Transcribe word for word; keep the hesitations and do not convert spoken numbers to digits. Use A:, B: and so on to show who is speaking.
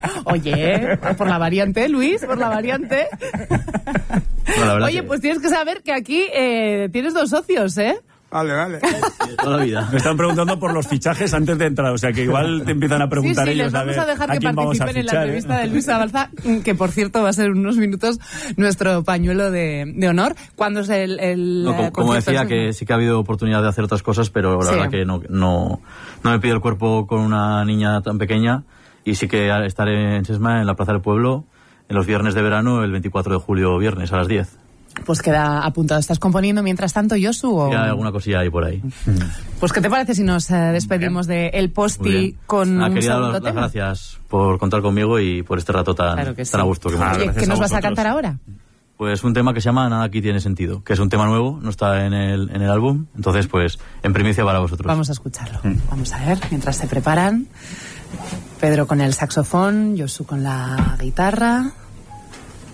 A: Oye, por la variante, Luis, por la variante.
B: No,
A: Oye,
B: que...
A: pues tienes que saber que aquí eh, tienes dos socios, ¿eh?
C: Vale, vale.
B: De toda la vida.
D: Me están preguntando por los fichajes antes de entrar, o sea que igual te empiezan a preguntar
A: sí, sí,
D: ellos
A: les vamos
D: a
A: a,
D: ver
A: dejar
D: a
A: que
D: quién vamos a
A: participen
D: fichar,
A: en la entrevista
D: ¿eh?
A: de Luis Abalza, que por cierto va a ser en unos minutos nuestro pañuelo de, de honor. ¿Cuándo es el, el
B: no, como, como decía, que sí que ha habido oportunidad de hacer otras cosas, pero la sí. verdad que no, no, no me pido el cuerpo con una niña tan pequeña, y sí que estaré en Sesma, en la Plaza del Pueblo, en los viernes de verano, el veinticuatro de julio, viernes a las diez.
A: Pues queda apuntado. ¿Estás componiendo mientras tanto, Josu? O...
B: Sí, hay alguna cosilla ahí por ahí.
A: Pues ¿qué te parece si nos eh, despedimos de El Posti con
B: ah,
A: un
B: quería
A: segundo
B: dar las
A: tema?
B: Gracias por contar conmigo y por este rato tan,
A: claro que sí.
B: tan a gusto. Que
A: ah, Oye, ¿qué nos vas a cantar ahora?
B: Pues un tema que se llama Nada aquí tiene sentido, que es un tema nuevo, no está en el, en el álbum, entonces pues en primicia para vosotros.
A: Vamos a escucharlo. Mm. Vamos a ver, mientras se preparan. Pedro con el saxofón, Josu con la guitarra.